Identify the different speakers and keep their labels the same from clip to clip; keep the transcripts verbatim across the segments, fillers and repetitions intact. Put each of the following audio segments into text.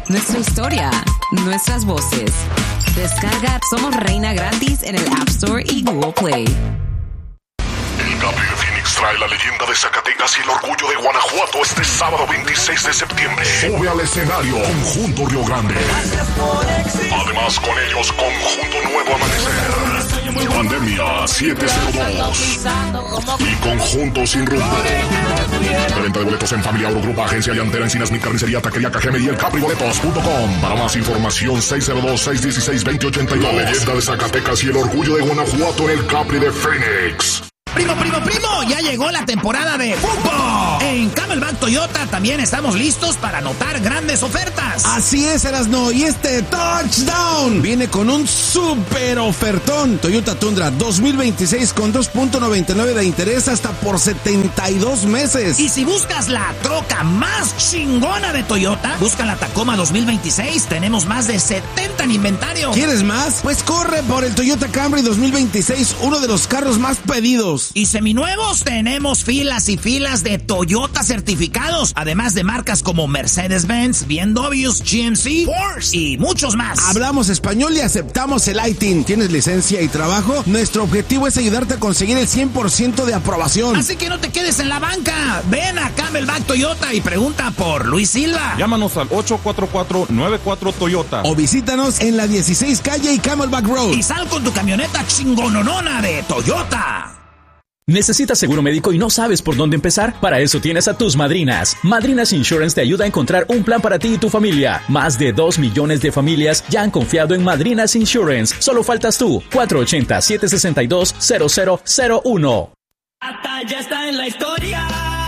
Speaker 1: nuestra historia, nuestras voces. Descarga Somos Reina gratis en el App Store y Google Play.
Speaker 2: El Capri de Phoenix trae la leyenda de Zacatecas y el orgullo de Guanajuato este sábado veintiséis de septiembre. Sube al escenario Conjunto Río Grande. Además, con ellos, Conjunto Nuevo Amanecer, Pandemia siete cero dos y Conjunto Sin Rumbo. Venta de boletos en Familia Eurogrupo, Agencia Llantera, Encinas, Mi Carnicería, Taquería Cajeme y el Capri Boletos punto com. Para más información, seis cero dos, seis uno seis, dos cero ocho dos. La leyenda de Zacatecas y el orgullo de Guanajuato en el Capri de Phoenix.
Speaker 3: Primo, primo, primo, ya llegó la temporada de fútbol. En Camelback Toyota también estamos listos para anotar grandes ofertas.
Speaker 4: Así es, Erasno, y este touchdown viene con un super ofertón. Toyota Tundra dos mil veintiséis con dos punto noventa y nueve de interés hasta por setenta y dos meses.
Speaker 3: Y si buscas la troca más chingona de Toyota, busca la Tacoma dos mil veintiséis. Tenemos más de setenta en inventario.
Speaker 4: ¿Quieres más? Pues corre por el Toyota Camry dos mil veintiséis, uno de los carros más pedidos.
Speaker 3: Y seminuevos, tenemos filas y filas de Toyota certificados, además de marcas como Mercedes-Benz, B M W, G M C, Porsche y muchos más.
Speaker 4: Hablamos español y aceptamos el I T I N. ¿Tienes licencia y trabajo? Nuestro objetivo es ayudarte a conseguir el cien por ciento de aprobación.
Speaker 3: Así que no te quedes en la banca. Ven a Camelback Toyota y pregunta por Luis Silva.
Speaker 5: Llámanos al ocho cuatro cuatro, nueve cuatro Toyota.
Speaker 4: O visítanos en la dieciséis calle y Camelback Road.
Speaker 3: Y sal con tu camioneta chingononona de Toyota.
Speaker 6: ¿Necesitas seguro médico y no sabes por dónde empezar? Para eso tienes a tus madrinas. Madrinas Insurance te ayuda a encontrar un plan para ti y tu familia. Más de dos millones de familias ya han confiado en Madrinas Insurance. Solo faltas tú. cuatro ocho cero, siete seis dos, cero cero cero uno.
Speaker 7: Hasta ya está en la historia.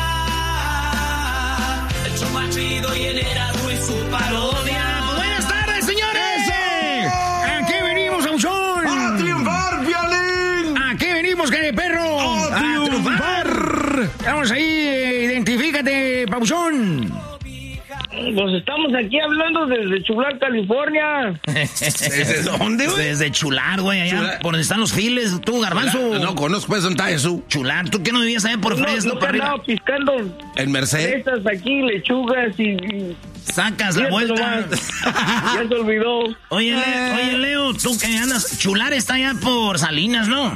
Speaker 7: El show más chido y el Erasmo y su parodia.
Speaker 3: Buenas tardes, señores. ¡Eso! Aquí venimos a un show.
Speaker 4: ¡A triunfar, Violín!
Speaker 3: Aquí venimos, que perro.
Speaker 4: ¡A triunfar!
Speaker 3: Vamos ahí, identifícate, Pabuchón.
Speaker 8: Pues estamos aquí hablando desde Chular, California.
Speaker 4: ¿Desde dónde, güey?
Speaker 3: Desde Chular, güey, allá
Speaker 4: Chular.
Speaker 3: por donde están los files. Tú, Garbanzo.
Speaker 4: No, no conozco, pues, ¿dónde está eso?
Speaker 3: Chular, ¿tú qué no vivías allá por
Speaker 8: No,
Speaker 3: Fresno,
Speaker 8: no
Speaker 3: para arriba?
Speaker 8: andaba piscando
Speaker 4: ¿El Merced?
Speaker 8: fresas aquí, lechugas y... y
Speaker 3: Sacas la
Speaker 8: fíjate
Speaker 3: vuelta.
Speaker 8: nomás. Ya se olvidó.
Speaker 3: Oye, Le- oye, Leo, tú que andas... Chular está allá por Salinas, ¿no?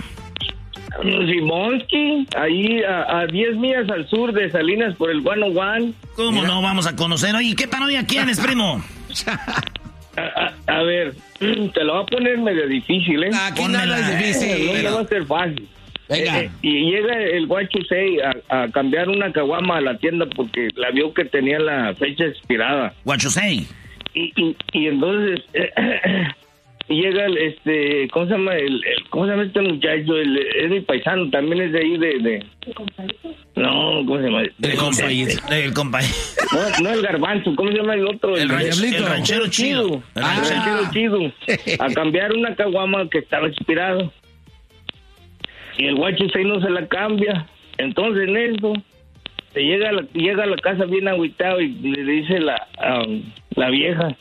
Speaker 8: Simonski, ahí a, a diez millas al sur de Salinas por el ciento uno.
Speaker 3: ¿Cómo no vamos a conocer? Oye, ¿qué parodia quieres, primo?
Speaker 8: A, a, a ver, te lo voy a poner medio difícil, ¿eh?
Speaker 4: Aquí nada es difícil.
Speaker 8: No te va a ser fácil.
Speaker 4: Venga.
Speaker 8: Eh, y llega el Guachusei a, a cambiar una caguama a la tienda porque la vio que tenía la fecha expirada.
Speaker 3: Guachusei.
Speaker 8: Y, y, y entonces eh, y llega el, este, ¿cómo se llama? El, el- ¿Cómo se llama este muchacho? El, es mi paisano, también es de ahí de... de... No, ¿cómo se llama?
Speaker 3: El compañero. El compañero.
Speaker 8: No, no el garbanzo, ¿cómo se llama el otro?
Speaker 3: El, ranch-
Speaker 4: diablito.
Speaker 3: el ranchero chido. El
Speaker 8: Ah, el
Speaker 3: ranchero-
Speaker 8: ranchero chido. A cambiar una caguama que estaba expirada. Y el Guachusei no se la cambia. Entonces en eso, se llega a la, llega a la casa bien agüitado y le dice la, um, la vieja.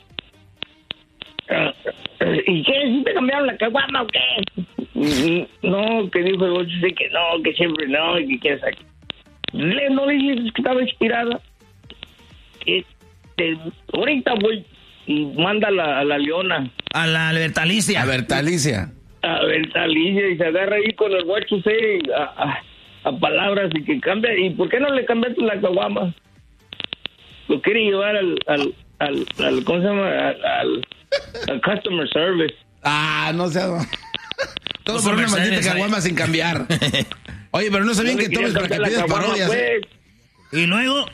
Speaker 8: "Ah, ¿Y qué? ¿Sí te cambiaron la caguama o qué? "Mm, No, que dijo el Guachusei que no, que siempre no, y que quién sabe qué". Le no le dijiste que estaba expirada. Este, ahorita voy y manda a la, a la leona.
Speaker 3: A la Bertalicia.
Speaker 4: A ver, Talicia.
Speaker 8: A ver, Alicia, y se agarra ahí con el Guachusei a, a, a palabras y que cambia. ¿Y por qué no le cambiaste la caguama? Lo quiere llevar al, al, al, al ¿cómo se llama? Al, al, al customer service.
Speaker 4: Ah, no sé. Todo
Speaker 3: Pues
Speaker 4: por una
Speaker 3: Mercedes,
Speaker 4: maldita
Speaker 3: ahí.
Speaker 4: caguama sin cambiar. Oye, pero no sabían
Speaker 8: No le
Speaker 4: que
Speaker 8: quería
Speaker 4: tomes para que
Speaker 8: cambiar la
Speaker 4: pidas
Speaker 8: caguama,
Speaker 4: parodias. ¿eh?
Speaker 8: pues.
Speaker 3: Y luego...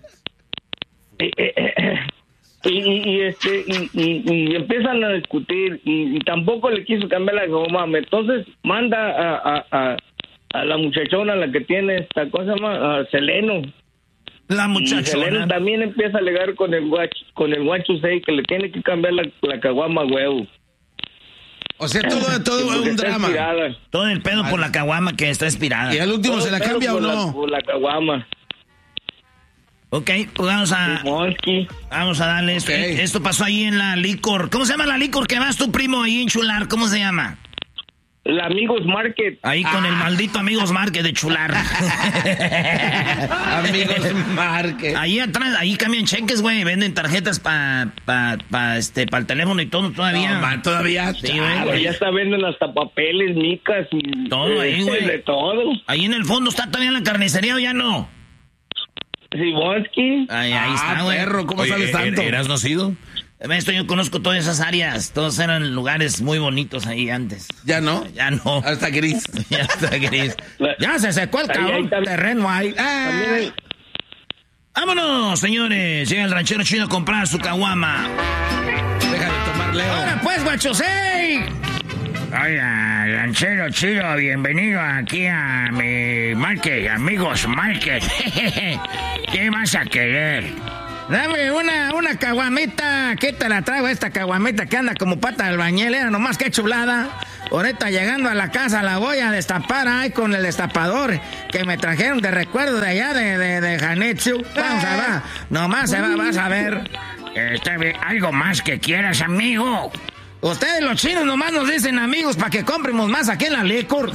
Speaker 8: Eh, eh, eh, Y, y, y, este y, y, y empiezan a discutir y, y tampoco le quiso cambiar la caguama. Entonces manda a, a, a, a la muchachona, la que tiene esta cosa, se llama a Seleno.
Speaker 3: La
Speaker 8: Y Seleno
Speaker 3: muchachona.
Speaker 8: también empieza a alegar con el guach, con el Guachusei que le tiene que cambiar la, la caguama, huevo.
Speaker 4: O sea, todo, todo
Speaker 8: Porque
Speaker 4: un
Speaker 8: está
Speaker 4: drama.
Speaker 8: inspirada.
Speaker 3: Todo el pedo por la caguama que está inspirada.
Speaker 4: ¿Y al último
Speaker 8: Todo
Speaker 4: se la
Speaker 8: pedo
Speaker 4: cambia o
Speaker 8: por la-
Speaker 4: no?
Speaker 8: por la caguama.
Speaker 3: Ok, pues vamos a...
Speaker 8: Simonski.
Speaker 3: Vamos a darle esto.
Speaker 4: Ok.
Speaker 3: Esto pasó ahí en la licor. ¿Cómo se llama la licor que vas tu primo ahí en Chular? ¿Cómo se llama?
Speaker 8: el Amigos Market.
Speaker 3: Ahí con ah. el maldito Amigos Market de chular.
Speaker 4: Amigos Market.
Speaker 3: Ahí atrás, ahí cambian cheques, güey. Venden tarjetas para pa, pa, este, pa el teléfono y todo todavía.
Speaker 4: No, man, todavía.
Speaker 8: Sí, güey. Ya está venden hasta papeles, micas y...
Speaker 3: Todo ahí, güey.
Speaker 8: De todo.
Speaker 3: Ahí en el fondo está todavía la carnicería o ya no.
Speaker 8: Siboski.
Speaker 3: Ahí, ahí
Speaker 4: ah,
Speaker 3: está, güey.
Speaker 4: Perro, ¿cómo Oye, sabes tanto?
Speaker 3: ¿Eras nacido? Esto yo conozco todas esas áreas. Todos eran lugares muy bonitos ahí antes.
Speaker 4: ¿Ya no?
Speaker 3: Ya no.
Speaker 4: Hasta gris.
Speaker 3: Ya está gris. Ya se secó el cabrón. Terreno ahí. Ah.
Speaker 8: Hay...
Speaker 3: Vámonos, señores. Llega el ranchero chino a comprar su caguama.
Speaker 4: Deja de tomar, Leo.
Speaker 3: Ahora pues, guachosei.
Speaker 9: Hola, ranchero chido, bienvenido aquí a mi market, Amigos Market. ¿Qué vas a querer?
Speaker 3: Dame una, una caguamita. ¿Qué te la traigo esta caguamita que anda como pata de albañil? Era nomás que chulada. Ahorita llegando a la casa la voy a destapar ahí con el destapador que me trajeron de recuerdo de allá de, de, de Hanetsu. Vamos a ver. Nomás se va, vas a ver.
Speaker 9: Está bien. ¿Algo más que quieras, amigo?
Speaker 3: Ustedes los chinos nomás nos dicen amigos para que compremos más aquí en la licor.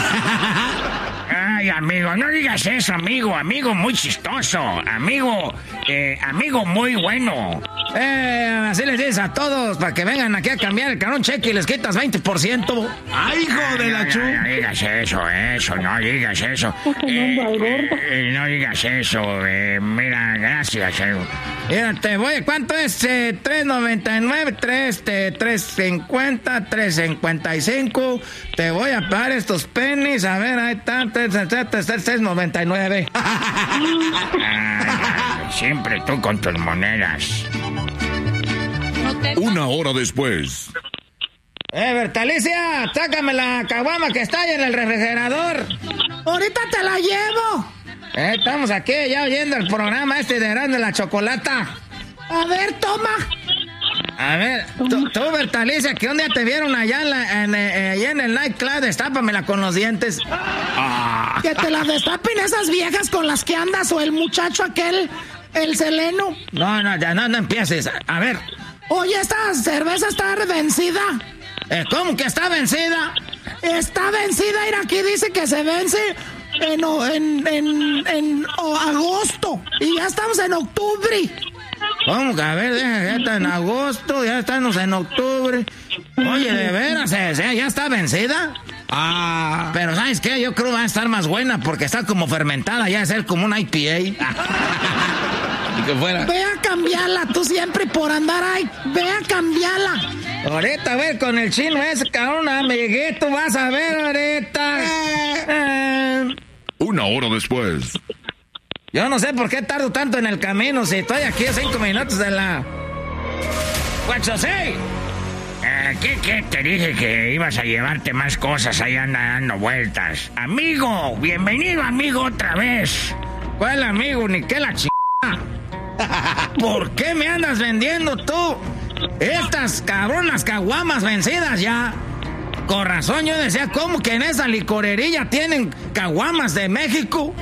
Speaker 9: Ay, amigo, no digas eso, amigo. Amigo muy chistoso. Amigo, eh, amigo muy bueno.
Speaker 3: Eh, así les dices a todos para que vengan aquí a cambiar el carón cheque y les quitas veinte por ciento.
Speaker 4: ¡Ay, hijo de la chu!
Speaker 9: No, no digas eso, eso, no digas eso. Eh, eh, no digas eso. Eh, mira, gracias. Eh.
Speaker 3: Mira, te voy, ¿cuánto es? Eh, tres noventa y nueve, tres, tres cincuenta, tres cincuenta y cinco. Te voy a pagar estos pennies. A ver, ahí están, tres noventa y nueve.
Speaker 9: Ah, siempre tú con tus monedas.
Speaker 2: Una hora después.
Speaker 3: Eh, Bertalicia, sácame la caguama que está ahí en el refrigerador. Ahorita te la llevo. Eh, estamos aquí ya oyendo el programa este de Grande la Chocolata. A ver, toma. A ver, tú, tú Bertalicia, que un día te vieron allá en, la, en, eh, allá en el nightclub, destápamela con los dientes. Ah. Que te la destapen esas viejas con las que andas o el muchacho aquel, el Seleno. No, no, ya no, no empieces. A ver. Oye, ¿esta cerveza está vencida? Eh, ¿Cómo que está vencida? Está vencida, mira, aquí dice que se vence en, en, en, en oh, agosto y ya estamos en octubre. ¿Cómo que? A ver, ya está en agosto, ya estamos en octubre. Oye, ¿de veras? ¿Ya está vencida? Ah. Pero ¿sabes qué? Yo creo que va a estar más buena porque está como fermentada, ya va a ser como un I P A. Y que fuera. Ve a cambiarla, tú siempre por andar ahí. Ve a cambiarla. Ahorita, a ver, con el chino ese, cabrón, amiguito, vas a ver ahorita. Eh, eh.
Speaker 2: Una hora después.
Speaker 3: Yo no sé por qué tardo tanto en el camino si estoy aquí a cinco minutos de la... ¡Guachosei!
Speaker 9: Eh, ¿qué, ¿Qué te dije que ibas a llevarte más cosas? Ahí anda dando vueltas. Amigo, bienvenido, amigo, otra vez.
Speaker 3: ¿Cuál amigo? Ni qué la ch... ¿Por qué me andas vendiendo tú estas cabronas caguamas vencidas ya? Con razón yo decía, ¿cómo que en esa licorería tienen caguamas de México?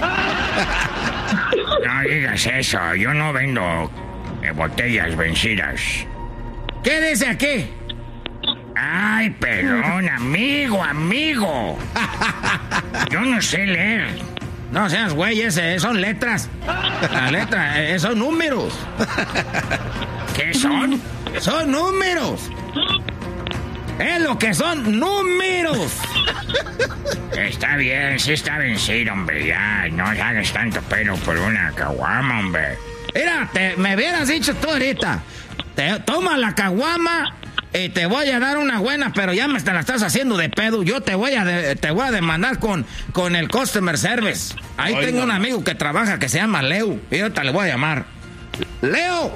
Speaker 9: No digas eso, yo no vendo eh, botellas vencidas.
Speaker 3: ¿Qué dice aquí?
Speaker 9: Ay, perdón, amigo, amigo. Yo no sé leer.
Speaker 3: No seas güey, ese, son letras. La letra, eh, son números.
Speaker 9: ¿Qué son?
Speaker 3: Son números. Es lo que son números.
Speaker 9: Está bien, sí está vencido, hombre. Ya, no hagas tanto pelo por una caguama, hombre.
Speaker 3: Mira, te, me hubieras dicho tú ahorita. Te, toma la caguama y te voy a dar una buena, pero ya me te la estás haciendo de pedo. Yo te voy a de, te voy a demandar con, con el customer service. Ahí Ay, tengo no. un amigo que trabaja que se llama Leo. Y ahorita le voy a llamar. ¡Leo!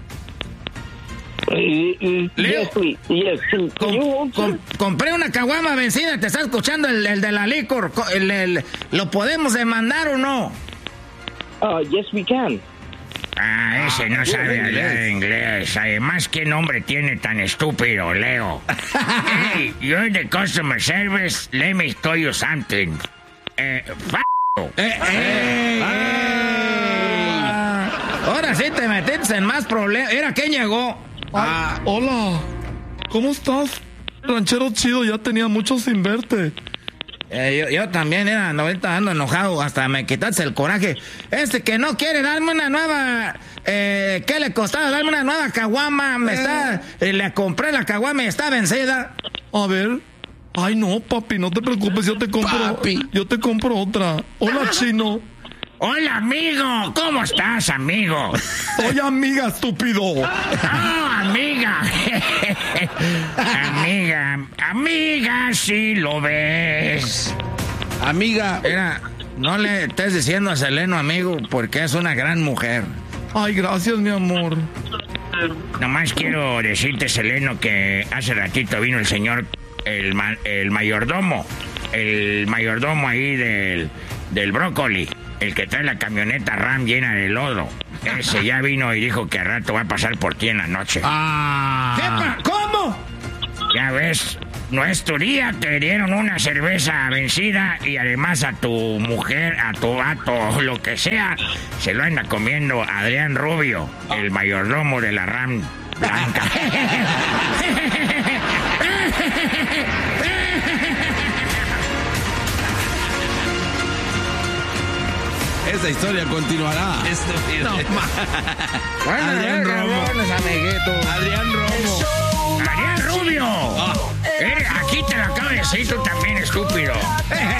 Speaker 8: Leo, yes,
Speaker 3: com, com, compré una caguama vencida, te está escuchando el, el de la licor. El, el, ¿Lo podemos demandar o no?
Speaker 8: Uh, yes, we can.
Speaker 9: Ah, ese no sabe hablar inglés. Además, ¿qué nombre tiene tan estúpido, Leo? Hey, you're the customer service. Let me tell you something. Eh, f***.
Speaker 3: Eh, eh, eh, ah, ahora sí te metiste en más problemas. Era, ¿quién llegó?
Speaker 10: Ah, hola, ¿cómo estás? Ranchero chido, ya tenía mucho sin verte.
Speaker 3: Eh, yo, yo también era, ahorita ando enojado, hasta me quitaste el coraje. Este que no quiere darme una nueva, eh, ¿qué le costaba darme una nueva caguama? Me eh. está, eh, le compré la caguama y está vencida.
Speaker 10: A ver, ay no, papi, no te preocupes, yo te compro, papi. yo te compro otra. Hola, chino.
Speaker 9: Hola, amigo. ¿Cómo estás, amigo?
Speaker 10: Soy amiga, estúpido.
Speaker 9: Oh, amiga. amiga. Amiga, si lo ves.
Speaker 3: Amiga. Mira, no le estés diciendo a Seleno amigo, porque es una gran mujer.
Speaker 10: Ay, gracias, mi amor.
Speaker 9: Nomás quiero decirte, Seleno, que hace ratito vino el señor, el, ma- el mayordomo. El mayordomo ahí del, del brócoli. El que trae la camioneta Ram llena de lodo. Ese ya vino y dijo que al rato va a pasar por ti en la noche.
Speaker 3: Ah. ¿Cómo?
Speaker 9: Ya ves, no es tu día, te dieron una cerveza vencida y además a tu mujer, a tu vato, lo que sea, se lo anda comiendo Adrián Rubio, el mayordomo de la Ram blanca.
Speaker 4: Esa historia continuará.
Speaker 3: No, bueno, Adrián Romo.
Speaker 9: Adrián Romo. Adrián Rubio. Oh. Eh, aquí te lo acabo de decir tú también, estúpido.